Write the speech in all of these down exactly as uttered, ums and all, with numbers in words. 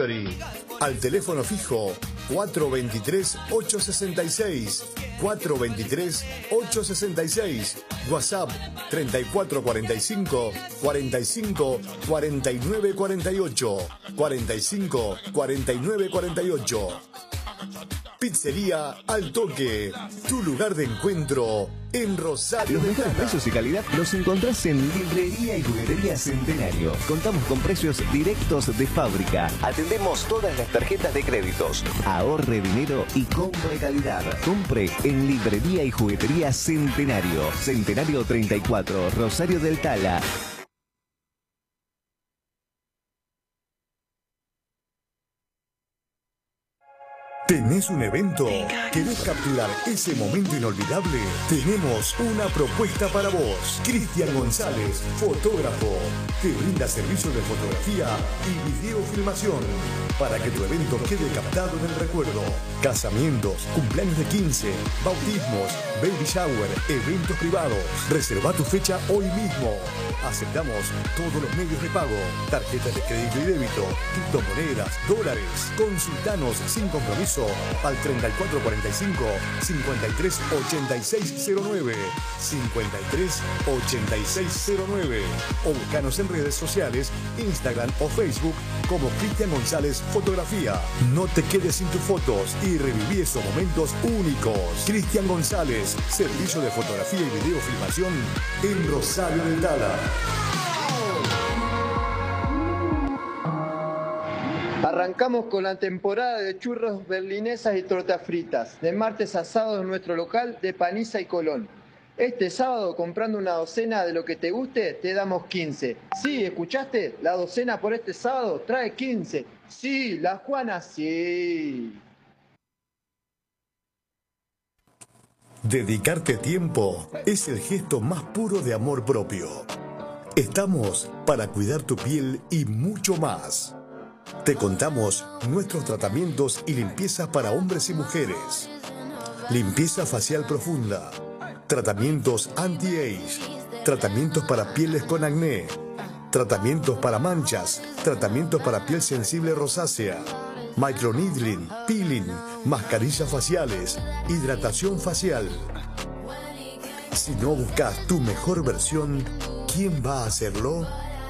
Delivery al teléfono fijo cuatro dos tres, ocho seis seis, cuatro dos tres, ocho seis seis, WhatsApp treinta y cuatro cuarenta y cinco, cuarenta y cinco, cuarenta y nueve cuarenta y ocho, cuarenta y cinco, cuarenta y nueve cuarenta y ocho. Pizzería Al Toque, tu lugar de encuentro en Rosario. Los mejores precios y calidad los encontrás en Librería y Juguetería Centenario. Contamos con precios directos de fábrica. Atendemos todas las tarjetas de créditos. Ahorre dinero y compre calidad. Compre en Librería y Juguetería Centenario. Centenario treinta y cuatro, Rosario del Tala. ¿Tenés un evento? ¿Querés capturar ese momento inolvidable? Tenemos una propuesta para vos. Cristian González, fotógrafo, te brinda servicios de fotografía y videofilmación para que tu evento quede captado en el recuerdo. Casamientos, cumpleaños de quince, bautismos, baby shower, eventos privados. Reserva tu fecha hoy mismo. Aceptamos todos los medios de pago, tarjetas de crédito y débito, criptomonedas, dólares. Consultanos sin compromiso al treinta y cuatro cuarenta y cinco, cincuenta y tres ochenta y seis cero nueve, cincuenta y tres ochenta y seis cero nueve o buscanos en redes sociales, Instagram o Facebook como Cristian González Fotografía. No te quedes sin tus fotos y reviví esos momentos únicos. Cristian González, servicio de fotografía y videofilmación en Rosario del Tala. Arrancamos con la temporada de churros berlinesas y tortas fritas, de martes a sábado en nuestro local de Paniza y Colón. Este sábado, comprando una docena de lo que te guste, te damos quince. Sí, ¿escuchaste? La docena por este sábado trae quince. Sí, la Juana, sí. Dedicarte tiempo es el gesto más puro de amor propio. Estamos para cuidar tu piel y mucho más. Te contamos nuestros tratamientos y limpiezas para hombres y mujeres. Limpieza facial profunda, tratamientos anti-age, tratamientos para pieles con acné, tratamientos para manchas, tratamientos para piel sensible rosácea, microneedling, peeling, mascarillas faciales, hidratación facial. Si no buscas tu mejor versión, ¿quién va a hacerlo?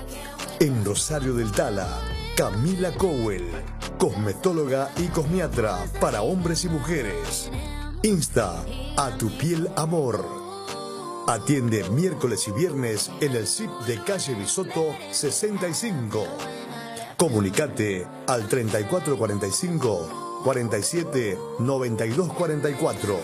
En Rosario del Tala, Camila Cowell, cosmetóloga y cosmiatra para hombres y mujeres. Insta a tu piel amor. Atiende miércoles y viernes en el C I P de calle Bisoto sesenta y cinco. Comunicate al treinta y cuatro cuarenta y cinco, cuarenta y siete, noventa y dos cuarenta y cuatro.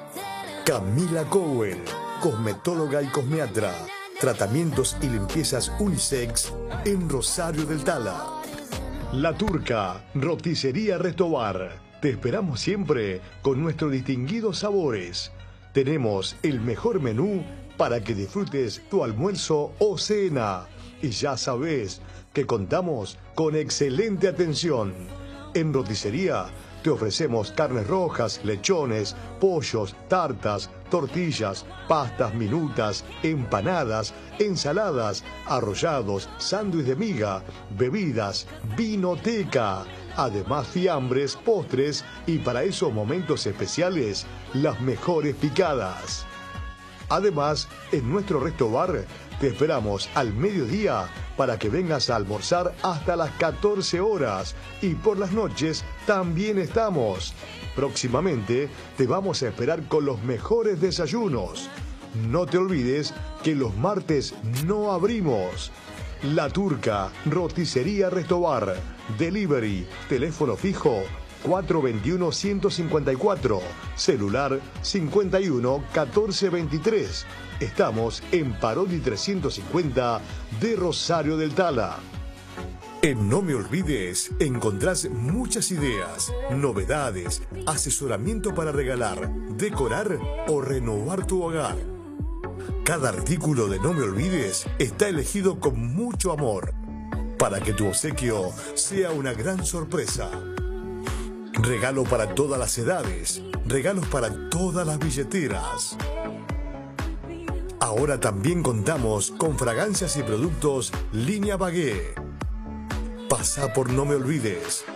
Camila Cowell, cosmetóloga y cosmiatra. Tratamientos y limpiezas unisex en Rosario del Tala. La Turca, roticería Restobar. Te esperamos siempre con nuestros distinguidos sabores. Tenemos el mejor menú para que disfrutes tu almuerzo o cena. Y ya sabes que contamos con excelente atención. En roticería te ofrecemos carnes rojas, lechones, pollos, tartas, tortillas, pastas minutas, empanadas, ensaladas, arrollados, sándwich de miga, bebidas, vinoteca. Además, fiambres, postres y para esos momentos especiales, las mejores picadas. Además, en nuestro resto bar te esperamos al mediodía para que vengas a almorzar hasta las catorce horas y por las noches también estamos. Próximamente te vamos a esperar con los mejores desayunos. No te olvides que los martes no abrimos. La Turca, roticería Restobar, delivery, teléfono fijo cuatro dos uno, uno cinco cuatro, celular cincuenta y uno, catorce veintitrés. Estamos en Parodi trescientos cincuenta de Rosario del Tala. En No Me Olvides encontrás muchas ideas, novedades, asesoramiento para regalar, decorar o renovar tu hogar. Cada artículo de No Me Olvides está elegido con mucho amor para que tu obsequio sea una gran sorpresa. Regalo para todas las edades, regalos para todas las billeteras. Ahora también contamos con fragancias y productos Línea Bagué. Pasa por No Me Olvides.